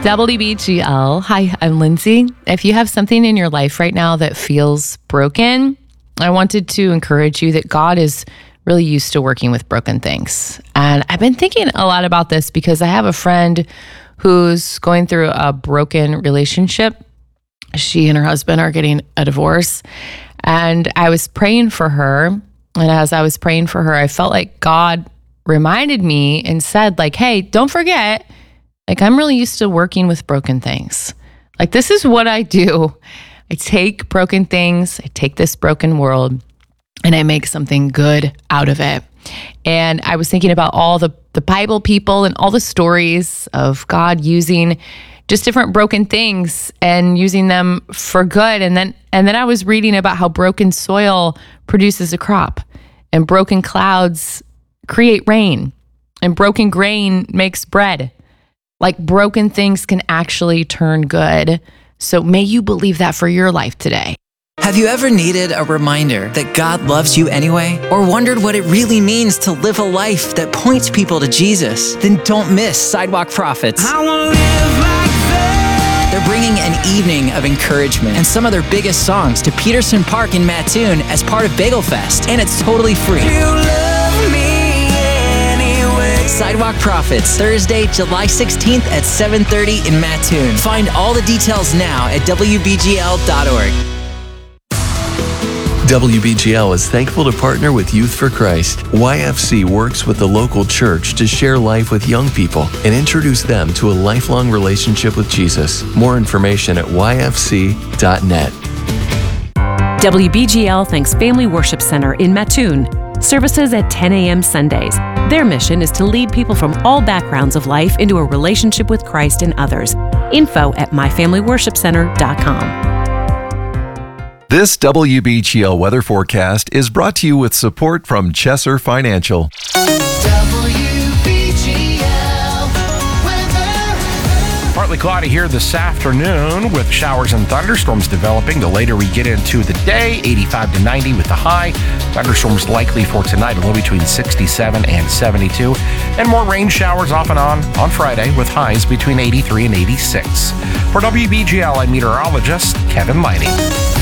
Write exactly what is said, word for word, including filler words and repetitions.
W B G L. Hi, I'm Lindsay. If you have something in your life right now that feels broken, I wanted to encourage you that God is really used to working with broken things. And I've been thinking a lot about this because I have a friend who's going through a broken relationship. She and her husband are getting a divorce. And I was praying for her. And as I was praying for her, I felt like God reminded me and said, like, hey, don't forget, like, I'm really used to working with broken things. Like, this is what I do. I take broken things, I take this broken world, and I make something good out of it. And I was thinking about all the, the Bible people and all the stories of God using just different broken things and using them for good. And then and then I was reading about how broken soil produces a crop, and broken clouds create rain, and broken grain makes bread. Like, broken things can actually turn good. So may you believe that for your life today. Have you ever needed a reminder that God loves you anyway? Or wondered what it really means to live a life that points people to Jesus? Then don't miss Sidewalk Prophets. I wanna live like that. They're bringing an evening of encouragement and some of their biggest songs to Peterson Park in Mattoon as part of Bagel Fest, and it's totally free. You love me anyway. Sidewalk Prophets, Thursday, July sixteenth at seven thirty in Mattoon. Find all the details now at W B G L dot org. W B G L is thankful to partner with Youth for Christ. Y F C works with the local church to share life with young people and introduce them to a lifelong relationship with Jesus. More information at Y F C dot net. W B G L thanks Family Worship Center in Mattoon. Services at ten a.m. Sundays. Their mission is to lead people from all backgrounds of life into a relationship with Christ and others. Info at my family worship center dot com. This W B G L weather forecast is brought to you with support from Chesser Financial. W B G L weather. Partly cloudy here this afternoon with showers and thunderstorms developing. The later we get into the day, eighty-five to ninety with the high. Thunderstorms likely for tonight, a little between sixty-seven and seventy-two. And more rain showers off and on on Friday with highs between eighty-three and eighty-six. For W B G L, I'm meteorologist Kevin Lighty.